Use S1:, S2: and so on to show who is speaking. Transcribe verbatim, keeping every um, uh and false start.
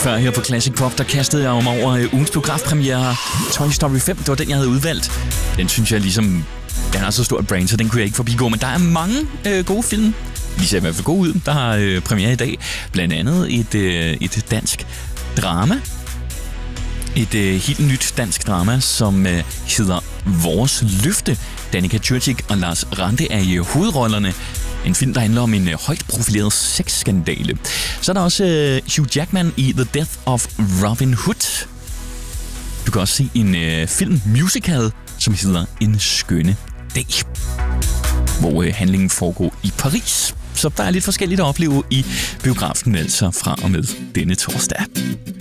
S1: før her på Classic Pop, der kastede jeg mig over ugens biografpremiere. Toy Story fem, det var den, jeg havde udvalgt. Den synes jeg ligesom, den har så stort brand, så den kunne jeg ikke forbigå. Men der er mange øh, gode film. De ser i hvert fald gode ud, der har øh, premiere i dag. Blandt andet et, øh, et dansk drama. Et øh, helt nyt dansk drama, som øh, hedder Vores Løfte. Danica Curcic og Lars Ranthe er i hovedrollerne. En film, der handler om en øh, højt profileret sexskandale. Så er der også øh, Hugh Jackman i The Death of Robin Hood. Du kan også se en øh, film musical, som hedder En skønne dag, hvor øh, handlingen foregår i Paris. Så der er lidt forskelligt at opleve i biografen, altså fra og med denne torsdag.